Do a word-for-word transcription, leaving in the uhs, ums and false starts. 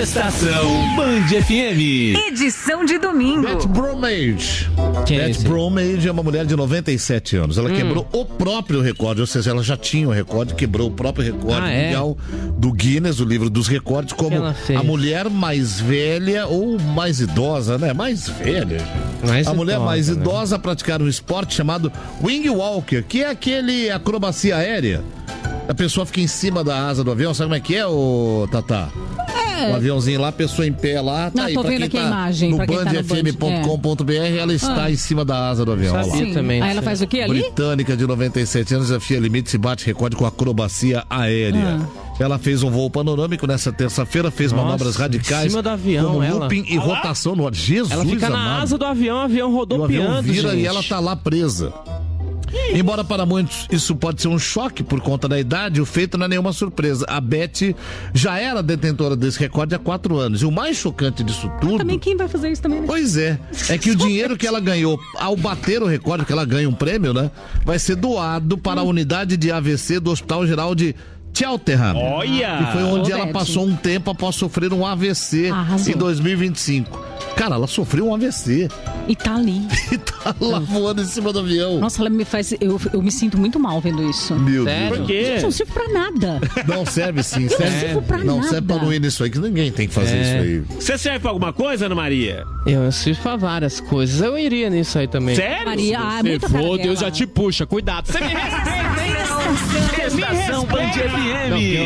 Estação Band F M. Edição de domingo. Beth Bromage. Quem é Beth esse? Bromage é uma mulher de noventa e sete anos. Ela hum. quebrou o próprio recorde, ou seja, ela já tinha o recorde, quebrou o próprio recorde ah, mundial é? do Guinness, o livro dos recordes, como a mulher mais velha ou mais idosa, né? Mais velha. Mais a idosa, mulher mais idosa né? a praticar um esporte chamado Wing Walker, que é aquele acrobacia aérea. A pessoa fica em cima da asa do avião, sabe como é que é, ô Tatá? É. O aviãozinho lá, a pessoa em pé lá, tá Não, aí, tô pra vendo quem aqui tá a imagem, no pra quem band tá no f m ponto com ponto b r, ela está ah. em cima da asa do avião. Sabia olha lá. também. Aí ela faz o quê ali? Britânica de noventa e sete anos, desafia limites e bate recorde com acrobacia aérea. Ah. Ela fez um voo panorâmico nessa terça-feira, fez Nossa, manobras radicais. Em cima do avião, como ela. looping e rotação no ar. Jesus Ela fica amado. na asa do avião, o avião rodopiando, o avião vira gente. E ela tá lá presa. Embora para muitos isso pode ser um choque por conta da idade, o feito não é nenhuma surpresa. A Beth já era detentora desse recorde há quatro anos. E o mais chocante disso tudo... Também quem vai fazer isso também, né? Pois é. É que o dinheiro que ela ganhou ao bater o recorde, que ela ganha um prêmio, né? Vai ser doado para a unidade de A V C do Hospital Geral de Cheltenham. Olha! E foi onde Ô, ela Beth. passou um tempo após sofrer um A V C Arrasou. em dois mil e vinte e cinco. Cara, ela sofreu um A V C. E tá ali. E tá lá voando em cima do avião. Nossa, ela me faz. Eu, eu me sinto muito mal vendo isso. Meu Sério? Deus. Por quê? Gente, não serve pra nada. Não serve sim. Eu não Serve. sirvo pra Não nada. serve pra não ir nisso aí, que ninguém tem que fazer É. isso aí. Você serve pra alguma coisa, Ana Maria? Eu assisto pra várias coisas. Eu iria nisso aí também. Sério? Maria, ah, Se muita cara for, dela. Deus já te puxa. Cuidado. Você me respeita, hein? Estação Band F M. Não,